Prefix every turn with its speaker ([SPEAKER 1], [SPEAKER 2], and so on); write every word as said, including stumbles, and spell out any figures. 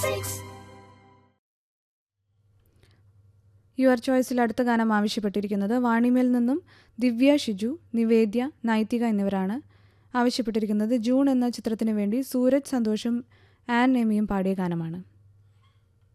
[SPEAKER 1] Your ചോയ്സിൽ അടുത്ത ഗാനം ആവശ്യപ്പെട്ടിരിക്കുന്നത് വാണിമേൽ നിന്നും ദിവ്യ ഷിജു, നിവേദ്യ, നൈതിക എന്നിവരാണ്. ആവശ്യപ്പെട്ടിരിക്കുന്നത് ജൂൺ എന്ന ചിത്രത്തിനു വേണ്ടി സൂരജ് സന്തോഷും ആൻ എമിയും പാടിയ ഗാനമാണ്.